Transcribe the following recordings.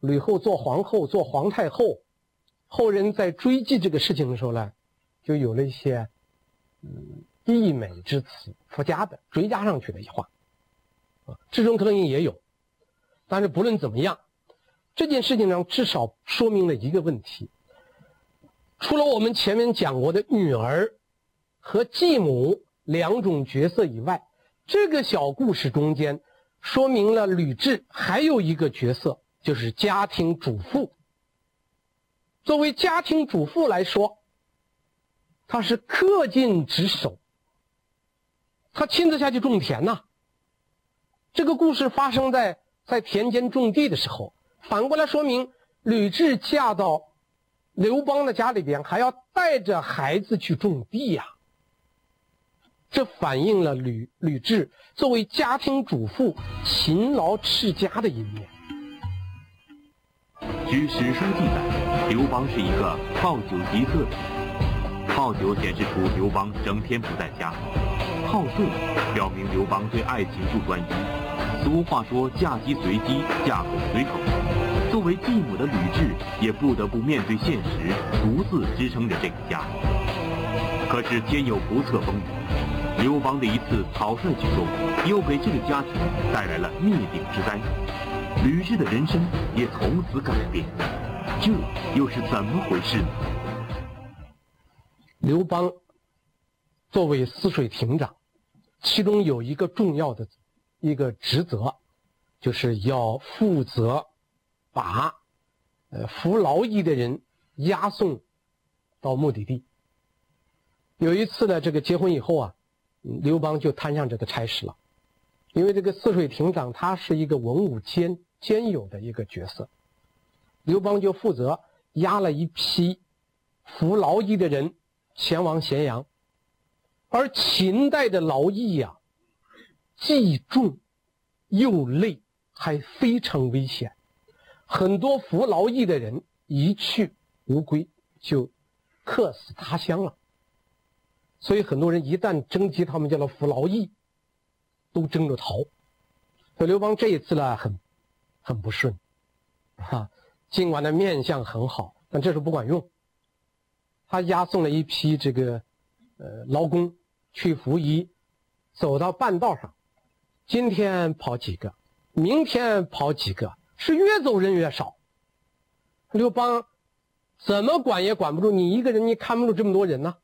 吕后做皇后、做皇太后，后人在追记这个事情的时候呢，就有了一些溢美之词，附加的追加上去的一话，这种可能性也有。但是不论怎么样，这件事情上至少说明了一个问题：除了我们前面讲过的女儿和继母两种角色以外，这个小故事中间说明了吕雉还有一个角色，就是家庭主妇。作为家庭主妇来说，她是恪尽职守，她亲自下去种田呐。这个故事发生在田间种地的时候，反过来说明吕雉嫁到刘邦的家里边，还要带着孩子去种地呀。这反映了吕雉作为家庭主妇勤劳持家的一面。 据史书记载，刘邦是一个好酒极色的人。好酒显示出刘邦整天不在家，好色表明刘邦对爱情不专一。俗话说嫁鸡随鸡，嫁狗随狗。作为继母的吕雉也不得不面对现实，独自支撑着这个家。可是天有不测风云，刘邦的一次草率举动又给这个家庭带来了灭顶之灾，吕雉的人生也从此改变。这又是怎么回事呢？ 刘邦作为泗水亭长，其中有一个重要的一个职责，就是要负责把服劳役的人押送到目的地。有一次呢，这个结婚以后啊，刘邦就摊上这个差事了。因为这个泗水亭长他是一个文武兼有的一个角色，刘邦就负责押了一批服劳役的人前往咸阳。而秦代的劳役啊，既重又累，还非常危险。很多服劳役的人一去无归，就客死他乡了。所以很多人一旦征集他们叫做服劳役，都争着逃。所以刘邦这一次呢，很不顺尽管他面相很好，但这时候不管用。他押送了一批这个劳工去服役，走到半道上，今天跑几个，明天跑几个，是越走人越少。刘邦怎么管也管不住，你一个人你看不住这么多人呢？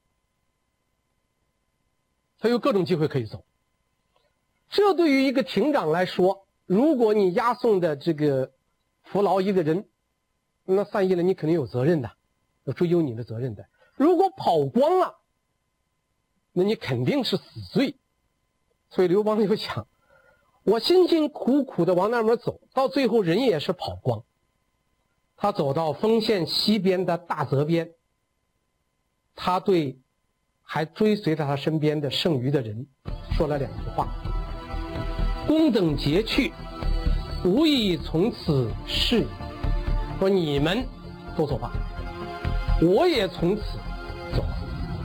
他有各种机会可以走。这对于一个亭长来说，如果你押送的这个服劳役的人，那散役了，你肯定有责任的，有追究你的责任的。如果跑光了，那你肯定是死罪。所以刘邦就想，我辛辛苦苦的往那边走，到最后人也是跑光。他走到丰县西边的大泽边，他对还追随着他身边的剩余的人说了两句话：公等皆去，吾以从此是矣。说你们都走吧，我也从此走了。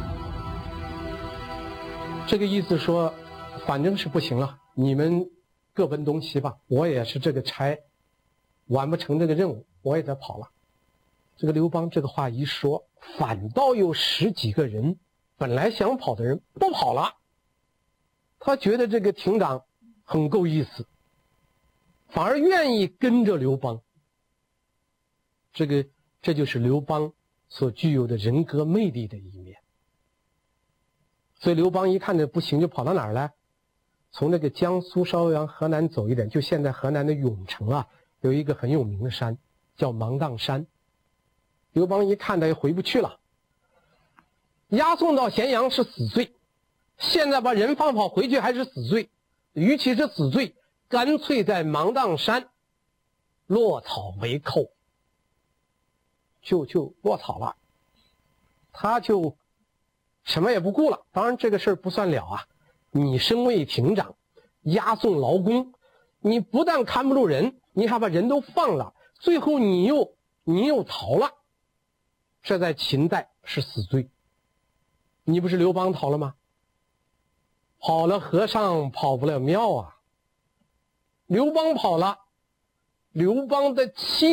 这个意思说，反正是不行了，你们各奔东西吧，我也是这个差，完不成这个任务，我也得跑了。这个刘邦这个话一说，反倒有十几个人本来想跑的人不跑了。他觉得这个亭长很够意思，反而愿意跟着刘邦。这就是刘邦所具有的人格魅力的一面。所以刘邦一看这不行，就跑到哪儿来？从那个江苏稍微往河南走一点，就现在河南的永城啊，有一个很有名的山叫芒砀山。刘邦一看他也回不去了，押送到咸阳是死罪，现在把人放跑回去还是死罪，与其是死罪，干脆在芒砀山落草为寇，就落草了，他就什么也不顾了。当然这个事儿不算了啊，你身为亭长，押送劳工，你不但看不住人，你还把人都放了，最后你又逃了，这在秦代是死罪。你不是刘邦逃了吗？跑了和尚跑不了庙啊。刘邦跑了，刘邦的妻